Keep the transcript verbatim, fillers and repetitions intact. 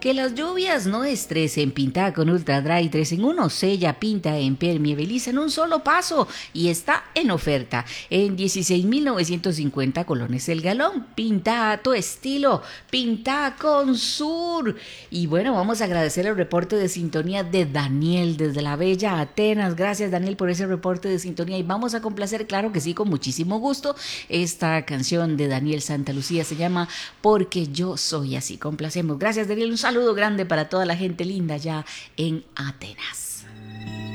Que las lluvias no estresen, pintada con Ultra Dry tres en uno, sella, pinta, impermeabiliza en un solo paso y está en oferta en dieciséis mil novecientos cincuenta colones el galón. Pinta a tu estilo, pinta con Sur. Y bueno, vamos a agradecer el reporte de sintonía de Daniel desde la bella Atenas. Gracias, Daniel, por ese reporte de sintonía y vamos a complacer, claro que sí, con muchísimo gusto. Esta canción de Daniel Santa Lucía se llama Porque yo soy así. Complacemos. Gracias, Daniel. Un saludo grande para toda la gente linda ya en Atenas.